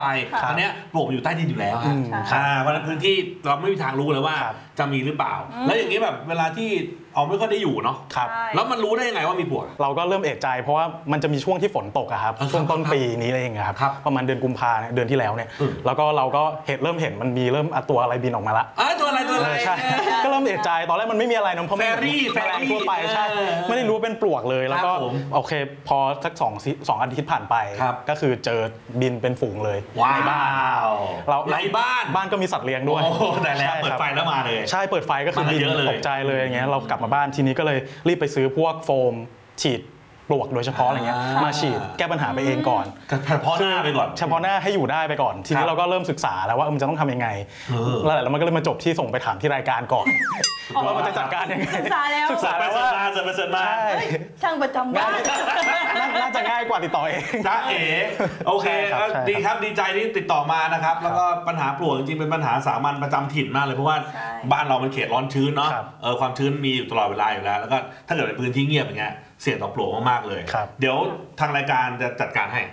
อันนี้ปลวกอยู่ใต้ดินอยู่แล้วเพราะฉะนั้นพื้นที่เราไม่มีทางรู้เลยว่าจะมีหรือเปล่าแล้วอย่างนี้แบบเวลาที่เอาไม่ค่อยได้อยู่เนาะแล้วมันรู้ได้ยังไงว่ามีปลวกเราก็เริ่มเอะใจเพราะว่ามันจะมีช่วงที่ฝนตกอะครับช่วงต้นปีนี้เองครับประมาณเดือนกุมภาเดือนที่แล้วเนี่ยแล้วก็เราก็เริ่มเห็นมันมีเริ่มตัวอะไรบินออกมาละตัวอะไรใช่ก็เริ่มเอะใจตอนแรกมันไม่มีอะไรนะเพราะแมลงทั่วไปใช่ไม่ได้รู้เป็นปลวกเลยแล้วก็โอเคพอสัก2 อาทิตย์ผ่านไปก็คือเจอบินเป็นฝูงเลยในบ้านเราในบ้านก็มีสัตว์เลี้ยงด้วยแต่แล้วเปิดไฟแล้วมาเลยใช่เปิดไฟก็คือบินตกใจเลยอย่างเงี้ยเรากลับมาบ้านทีนี้ก็เลยรีบไปซื้อพวกโฟมฉีดปลวกโดยเฉพาะอะไรเงี้ยมาฉีดแก้ปัญหาไปเองก่อนเฉพาะหน้าไปก่อนเฉพาะหน้าให้อยู่ได้ไปก่อนทีนี้เราก็เริ่มศึกษาแล้วว่ามันจะต้องทำยังไงแล้วมันก็เลยมาจบที่ส่งไปถามที่รายการก่อนว่ามันจะจัดการยังไงศึกษาแล้วว่าช่างประจำบ้านน่าจะง่ายกว่าติดต่อเองจ้าเอ๋โอเคดีครับดีใจที่ติดต่อมานะครับแล้วก็ปัญหาปลวกจริงๆเป็นปัญหาสามัญประจำถิ่นมากเลยเพราะว่าบ้านเราเป็นเขตร้อนชื้นเนาะความชื้นมีอยู่ตลอดเวลาอยู่แล้วแล้วก็ถ้าเกิดเป็นพื้นที่เงียบอย่างเงี้ยเสี่ยงต่อปลวกมากๆเลยเดี๋ยวทางรายการจะจัดการให้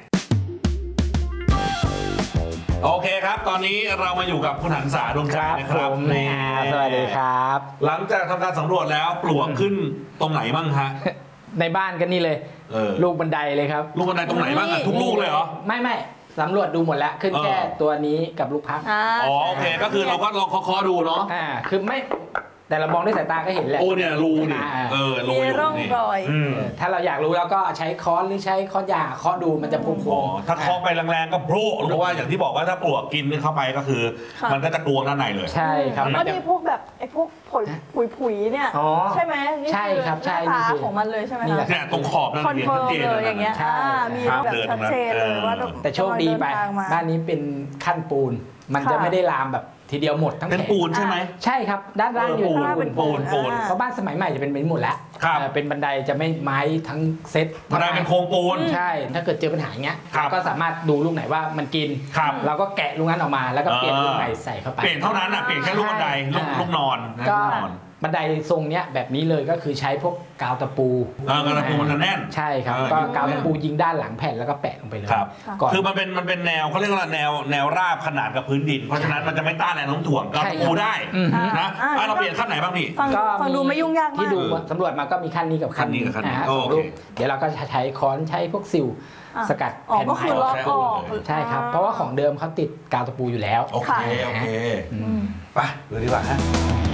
โอเคครับตอนนี้เรามาอยู่กับคุณหันษาดวงใจนะครับสวัสดีครับหลังจากทำการสำรวจแล้วปลวกขึ้นตรงไหนบ้างฮะในบ้านกันนี่เลยลูกบันไดเลยครับลูกบันไดตรงไหนบ้างทุกลูกเลยเหรอไม่สำรวจดูหมดแล้วขึ้นแค่ตัวนี้กับลูกพักโอเคก็คือเราก็ลองเคาะดูเนาะคือไม่แต่เรามองด้วยสายตาก็เห็นแหละโอ้เนี่ยรูนี่รูอยู่นี่ถ้าเราอยากรู้แล้วก็ใช้ค้อนหรือใช้ค้อนยาเคาะดูมันจะพุ่งถ้าเคาะไปแรงๆก็โผล่เพราะว่าอย่างที่บอกว่าถ้าปลวกกินเข้าไปก็คือมันก็จะกลวงด้านในเลยใช่ครับแล้วนี่พวกแบบไอ้พวกผุยเนี่ยใช่ไหมใช่ครับใช่ตาของมันเลยใช่ไหมคะเนี่ยตรงขอบนั่นคอนเฟิร์มเลยอย่างเงี้ยมีแบบชัดเจนเลยว่าแต่โชคดีไปบ้านนี้เป็นขั้นปูนมันจะไม่ได้ลามแบบทีเดียวหมดทั้งแผงเป็นปูนใช่ไหมใช่ครับด้านล่างอยู่เป็นปูนเพราะบ้านสมัยใหม่จะเป็นหมดแล้วเป็นบันไดจะไม่ไม้ทั้งเซ็ตบันไดเป็นโครงปูนใช่ถ้าเกิดเจอปัญหาอย่างเงี้ยก็สามารถดูลูกไหนว่ามันกินเราก็แกะลูกนั้นออกมาแล้วก็เปลี่ยนลูกใหม่ใส่เข้าไปเปลี่ยนเท่านั้นอ่ะเปลี่ยนแค่ลูกบันไดลูกนอนก็บันไดทรงเนี้ยแบบนี้เลยก็คือใช้พวกกาวตะปูกาวตะปูมันจะแน่นใช่ครับก็กาวตะปูยิงด้านหลังแผ่นแล้วก็แปะลงไปเลยคือมันเป็นแนวเขาเรียกว่าแนวราบขนาดกับพื้นดินเพราะฉะนั้นมันจะไม่ต้านแรงโน้มถ่วงกาวตะปูได้นะเราเปลี่ยนขั้นไหนบ้างพี่ฟังดูไม่ยุ่งยากมากที่ดูสำรวจมาก็มีขั้นนี้กับขั้นนี้เดี๋ยวเราก็ใช้ค้อนใช้พวกซิลสกัดแผ่นไม้ออกใช่ครับเพราะว่าของเดิมเขาติดกาวตะปูอยู่แล้วโอเคไปดูดีกว่าฮะ